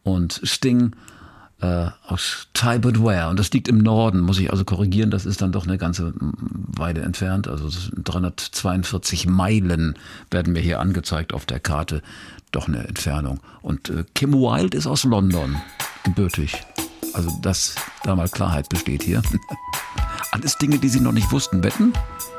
und Sting aus Talbot Ware. Und das liegt im Norden, muss ich also korrigieren. Das ist dann doch eine ganze Weile entfernt. Also 342 Meilen werden mir hier angezeigt auf der Karte. Doch eine Entfernung. Und Kim Wilde ist aus London gebürtig. Also dass da mal Klarheit besteht hier. Alles Dinge, die Sie noch nicht wussten. Wetten?